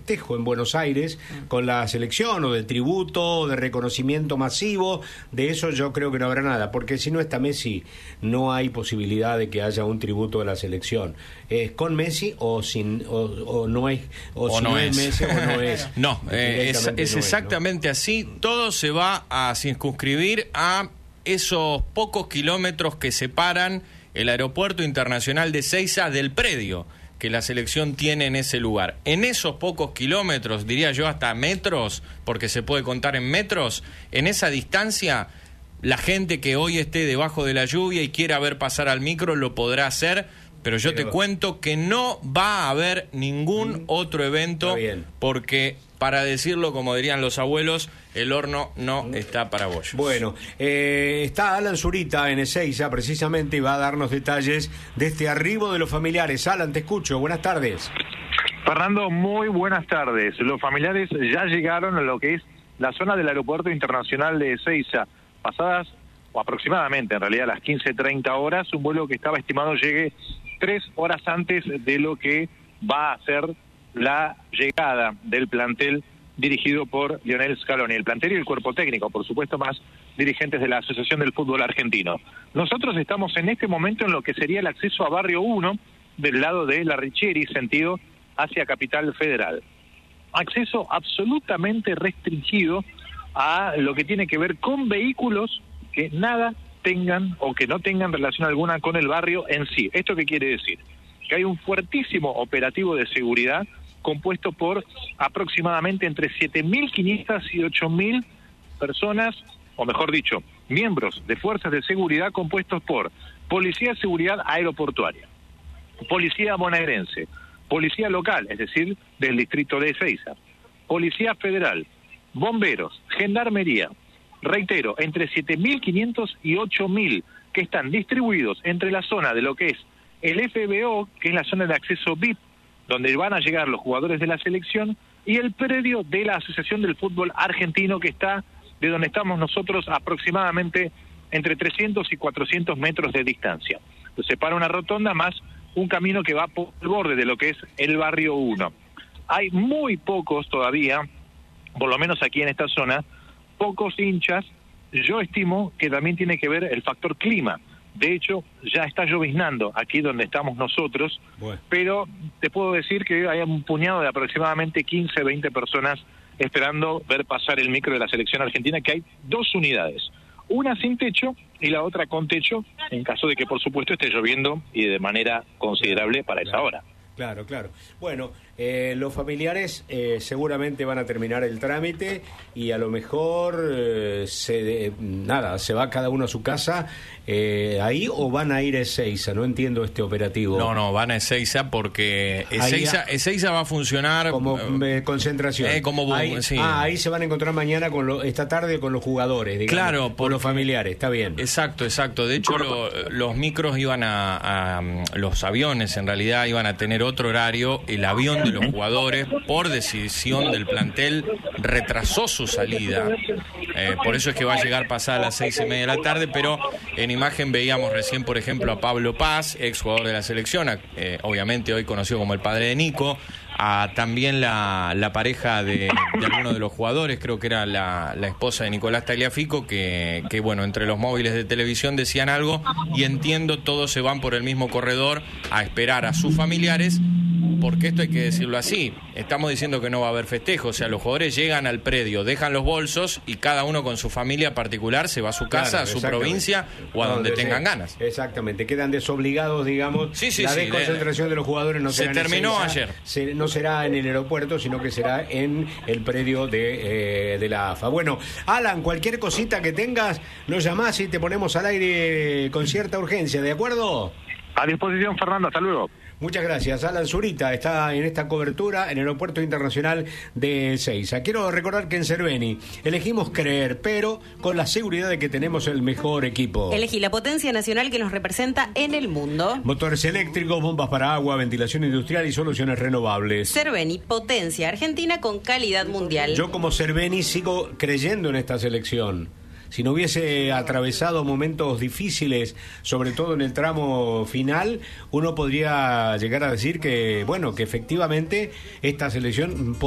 festejo en Buenos Aires con la selección, o de tributo, o de reconocimiento masivo. De eso yo creo que no habrá nada, porque si no está Messi, no hay posibilidad de que haya un tributo de la selección. ¿Es con Messi o sin, o no es, o si no es Messi o no es? No, es no exactamente así. Todo se va a circunscribir a esos pocos kilómetros que separan el aeropuerto internacional de Ezeiza del predio que la selección tiene en ese lugar. En esos pocos kilómetros, diría yo hasta metros, porque se puede contar en metros, en esa distancia, la gente que hoy esté debajo de la lluvia y quiera ver pasar al micro lo podrá hacer, pero yo te cuento que no va a haber ningún otro evento, porque, para decirlo como dirían los abuelos, el horno no está para bollos. Bueno, está Alan Zurita en Ezeiza precisamente y va a darnos detalles de este arribo de los familiares. Alan, te escucho, buenas tardes. Fernando, muy buenas tardes. Los familiares ya llegaron a lo que es la zona del Aeropuerto Internacional de Ezeiza, pasadas, o aproximadamente en realidad a las 15:30 horas, un vuelo que estaba estimado llegue 3 horas antes de lo que va a ser la llegada del plantel dirigido por Lionel Scaloni, el plantel y el cuerpo técnico, por supuesto, más dirigentes de la Asociación del Fútbol Argentino. Nosotros estamos en este momento en lo que sería el acceso a Barrio 1, del lado de La Richieri, sentido hacia Capital Federal. Acceso absolutamente restringido a lo que tiene que ver con vehículos que nada tengan o que no tengan relación alguna con el barrio en sí. ¿Esto qué quiere decir? Que hay un fuertísimo operativo de seguridad compuesto por aproximadamente entre 7.500 y 8.000 personas, o mejor dicho, miembros de fuerzas de seguridad compuestos por Policía de Seguridad Aeroportuaria, Policía Bonaerense, Policía Local, es decir, del distrito de Ezeiza, Policía Federal, Bomberos, Gendarmería, reitero, entre 7.500 y 8.000 que están distribuidos entre la zona de lo que es el FBO, que es la zona de acceso VIP, donde van a llegar los jugadores de la selección, y el predio de la Asociación del Fútbol Argentino, que está de donde estamos nosotros aproximadamente entre 300 y 400 metros de distancia. Lo separa una rotonda más un camino que va por el borde de lo que es el Barrio 1. Hay muy pocos todavía, por lo menos aquí en esta zona, pocos hinchas. Yo estimo que también tiene que ver el factor clima. De hecho, ya está lloviznando aquí donde estamos nosotros, pero te puedo decir que hay un puñado de aproximadamente 15, 20 personas esperando ver pasar el micro de la selección argentina, que hay 2 unidades, una sin techo y la otra con techo, en caso de que por supuesto esté lloviendo y de manera considerable para esa hora. Claro. Bueno, los familiares seguramente van a terminar el trámite y a lo mejor se va cada uno a su casa ahí, o van a ir a Ezeiza. No entiendo este operativo. No, van a Ezeiza porque Ezeiza va a funcionar como concentración. Ahí se van a encontrar mañana esta tarde con los jugadores, digamos, claro, con los familiares. Está bien. Exacto. De hecho, los micros iban los aviones en realidad iban a tener otro horario. El avión de los jugadores, por decisión del plantel, retrasó su salida. Por eso es que va a llegar pasada las 6:30 de la tarde, pero en imagen veíamos recién, por ejemplo, a Pablo Paz, ex jugador de la selección, obviamente hoy conocido como el padre de Nico, a también la pareja de alguno de los jugadores, creo que era la esposa de Nicolás Tagliafico, que bueno, entre los móviles de televisión decían algo, y entiendo todos se van por el mismo corredor a esperar a sus familiares, porque esto hay que decirlo así, estamos diciendo que no va a haber festejo, o sea, los jugadores llegan al predio, dejan los bolsos y cada uno con su familia particular se va a su casa, a su provincia o a donde tengan ganas. Exactamente, quedan desobligados, digamos. La desconcentración de los jugadores no será se terminó ayer. No será en el aeropuerto, sino que será en el predio de la AFA. Bueno, Alan, cualquier cosita que tengas, nos llamás y te ponemos al aire con cierta urgencia, ¿de acuerdo? A disposición, Fernando, hasta luego. Muchas gracias. Alan Zurita está en esta cobertura en el Aeropuerto Internacional de Ezeiza. Quiero recordar que en Cerveni elegimos creer, pero con la seguridad de que tenemos el mejor equipo. Elegí la potencia nacional que nos representa en el mundo. Motores eléctricos, bombas para agua, ventilación industrial y soluciones renovables. Cerveni, potencia argentina con calidad mundial. Yo como Cerveni sigo creyendo en esta selección. Si no hubiese atravesado momentos difíciles, sobre todo en el tramo final, uno podría llegar a decir que, bueno, que efectivamente esta selección